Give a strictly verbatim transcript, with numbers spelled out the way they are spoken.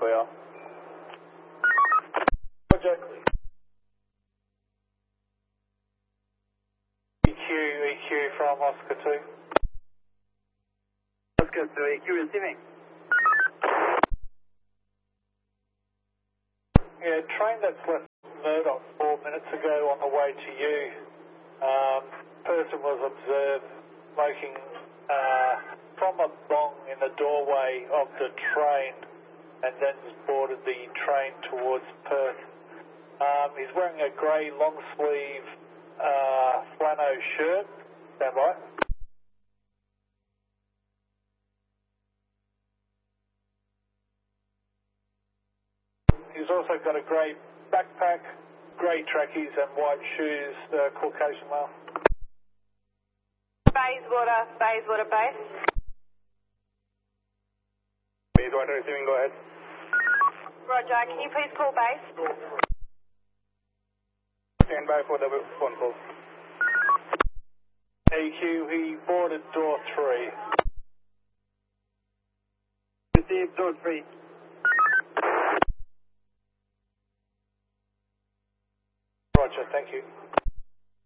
clear. Roger. E Q, E Q from Oscar two. Oscar two, E Q receiving. Yeah, train that's left Murdoch four minutes ago on the way to you. Um, person was observed smoking uh, from a bong in the doorway of the train and then boarded the train towards Perth. Um, he's wearing a grey long sleeve uh, flannel shirt. Stand by. He's also got a grey backpack, grey trackies and white shoes, uh, Caucasian male. Bayswater, Bayswater base. Bayswater receiving, go ahead. Roger, can you please call base? Stand by for the phone call. E Q, he boarded door three. Receive door three. Roger, thank you.